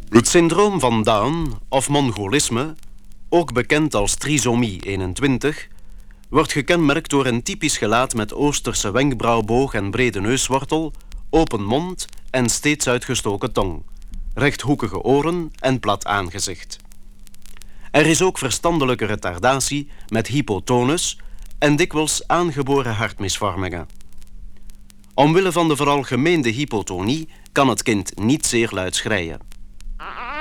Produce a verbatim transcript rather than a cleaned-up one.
Het syndroom van Down of mongolisme, ook bekend als trisomie eenentwintig, wordt gekenmerkt door een typisch gelaat met Oosterse wenkbrauwboog en brede neuswortel, open mond en steeds uitgestoken tong, rechthoekige oren en plat aangezicht. Er is ook verstandelijke retardatie met hypotonus en dikwijls aangeboren hartmisvormingen. Omwille van de veralgemeende hypotonie kan het kind niet zeer luid schreien.